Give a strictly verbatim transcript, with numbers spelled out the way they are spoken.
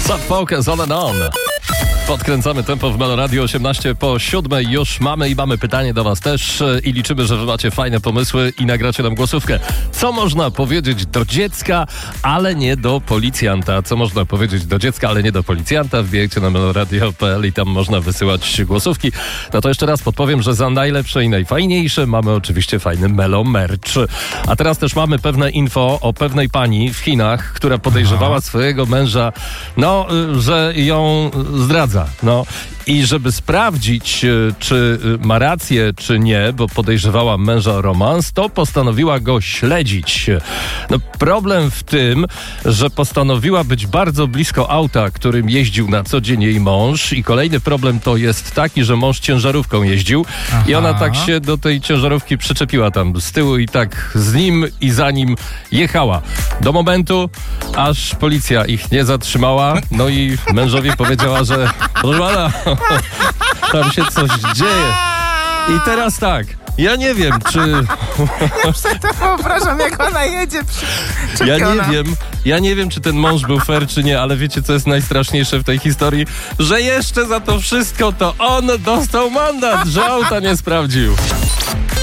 Sad Focus on and on. Podkręcamy tempo w Melo Radio. Osiemnaście po siódmej już mamy i mamy pytanie do was też i liczymy, że wy macie fajne pomysły i nagracie nam głosówkę. Co można powiedzieć do dziecka, ale nie do policjanta? Co można powiedzieć do dziecka, ale nie do policjanta? Wbijajcie na meloradio kropka p l i tam można wysyłać głosówki. No to jeszcze raz podpowiem, że za najlepsze i najfajniejsze mamy oczywiście fajny Melo merch. A teraz też mamy pewne info o pewnej pani w Chinach, która podejrzewała Aha. swojego męża, no, że ją zdradza. No i żeby sprawdzić, czy ma rację, czy nie, bo podejrzewała męża o romans, to postanowiła go śledzić. No problem w tym, że postanowiła być bardzo blisko auta, którym jeździł na co dzień jej mąż, i kolejny problem to jest taki, że mąż ciężarówką jeździł. Aha. I ona tak się do tej ciężarówki przyczepiła tam z tyłu i tak z nim i za nim jechała. Do momentu, aż policja ich nie zatrzymała, no i mężowi powiedziała, że proszę pana, tam się coś dzieje. I teraz tak, ja nie wiem, czy... Ja sobie to wyobrażam, jak ona jedzie przy... Ja nie wiem, ja nie wiem, czy ten mąż był fair, czy nie, ale wiecie, co jest najstraszniejsze w tej historii? Że jeszcze za to wszystko to on dostał mandat, że auta nie sprawdził.